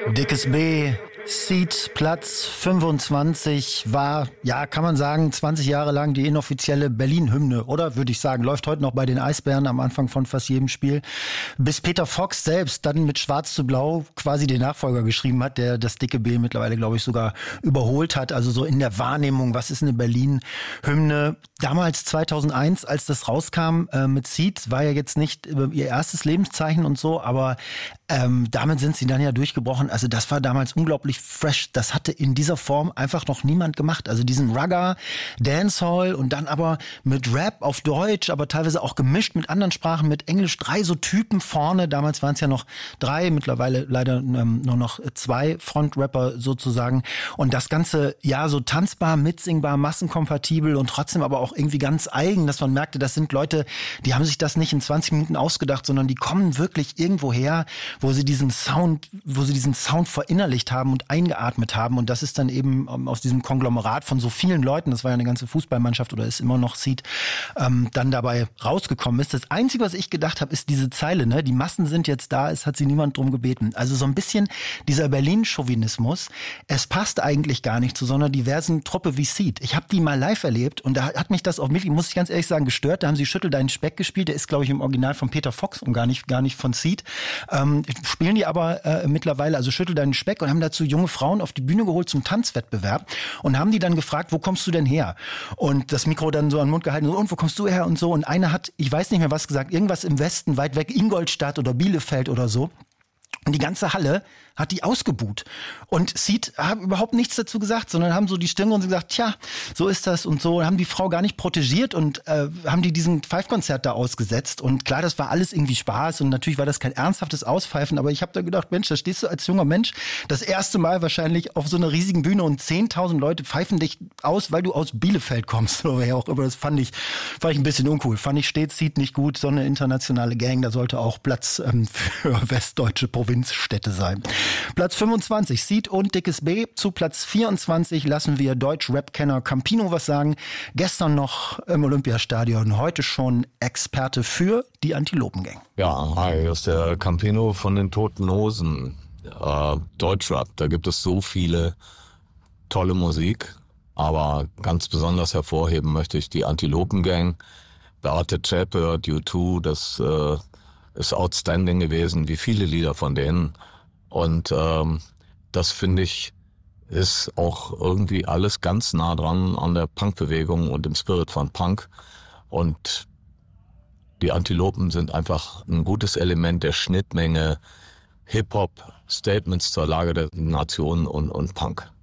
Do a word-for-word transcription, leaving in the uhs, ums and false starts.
Dickes B, Seed, Platz fünfundzwanzig, war, ja, kann man sagen, zwanzig Jahre lang die inoffizielle Berlin-Hymne, oder? Würde ich sagen. Läuft heute noch bei den Eisbären am Anfang von fast jedem Spiel. Bis Peter Fox selbst dann mit Schwarz zu Blau quasi den Nachfolger geschrieben hat, der das Dicke B mittlerweile, glaube ich, sogar überholt hat. Also so in der Wahrnehmung, was ist eine Berlin-Hymne? Damals zweitausendeins, als das rauskam äh, mit Seed, war ja jetzt nicht äh, ihr erstes Lebenszeichen und so, aber ähm, damit sind sie dann ja durchgebrochen. Also das war damals unglaublich fresh. Das hatte in dieser Form einfach noch niemand gemacht. Also diesen Ragga, Dancehall und dann aber mit Rap auf Deutsch, aber teilweise auch gemischt mit anderen Sprachen, mit Englisch. Drei so Typen vorne. Damals waren es ja noch drei, mittlerweile leider ähm, nur noch zwei Frontrapper sozusagen. Und das Ganze, ja, so tanzbar, mitsingbar, massenkompatibel und trotzdem aber auch irgendwie ganz eigen, dass man merkte, das sind Leute, die haben sich das nicht in zwanzig Minuten ausgedacht, sondern die kommen wirklich irgendwo her, wo sie diesen Sound, wo sie diesen Sound verinnerlicht haben und eingeatmet haben. Und das ist dann eben um, aus diesem Konglomerat von so vielen Leuten, das war ja eine ganze Fußballmannschaft oder ist immer noch Seed, ähm, dann dabei rausgekommen ist. Das Einzige, was ich gedacht habe, ist diese Zeile, ne? Die Massen sind jetzt da, es hat sie niemand drum gebeten. Also so ein bisschen dieser Berlin-Chauvinismus. Es passt eigentlich gar nicht zu so einer diversen Truppe wie Seed. Ich habe die mal live erlebt und da hat mich das auch wirklich, muss ich ganz ehrlich sagen, gestört. Da haben sie Schüttel deinen Speck gespielt. Der ist, glaube ich, im Original von Peter Fox und gar nicht, gar nicht von Seed. Ähm, spielen die aber äh, mittlerweile, also Schüttel deinen Speck, und haben dazu junge Frauen auf die Bühne geholt zum Tanzwettbewerb und haben die dann gefragt, wo kommst du denn her? Und das Mikro dann so an den Mund gehalten, so, und wo kommst du her und so. Und einer hat, ich weiß nicht mehr was gesagt, irgendwas im Westen, weit weg, Ingolstadt oder Bielefeld oder so. Und die ganze Halle hat die ausgebuht. Und Seed haben überhaupt nichts dazu gesagt, sondern haben so die Stirn und gesagt, tja, so ist das und so. Und haben die Frau gar nicht protegiert und äh, haben die diesen Pfeifkonzert da ausgesetzt. Und klar, das war alles irgendwie Spaß und natürlich war das kein ernsthaftes Auspfeifen, aber ich habe da gedacht, Mensch, da stehst du als junger Mensch das erste Mal wahrscheinlich auf so einer riesigen Bühne und zehntausend Leute pfeifen dich aus, weil du aus Bielefeld kommst oder wer auch immer. Das fand ich, fand ich ein bisschen uncool. Fand ich stets Seed nicht gut. So eine internationale Gang, da sollte auch Platz ähm, für westdeutsche Provinzstädte sein. Platz fünfundzwanzig, Seed und Dickes B. Zu Platz vierundzwanzig lassen wir Deutsch-Rap-Kenner Campino was sagen. Gestern noch im Olympiastadion, heute schon Experte für die Antilopengang. Ja, hi, hier ist der Campino von den Toten Hosen. Äh, Deutschrap, da gibt es so viele tolle Musik, aber ganz besonders hervorheben möchte ich die Antilopengang. Beate Zschäpe, U zwei, das äh, ist outstanding gewesen, wie viele Lieder von denen. Und ähm, das finde ich, ist auch irgendwie alles ganz nah dran an der Punkbewegung und dem Spirit von Punk. Und die Antilopen sind einfach ein gutes Element der Schnittmenge Hip-Hop, Statements zur Lage der Nation und, und Punk.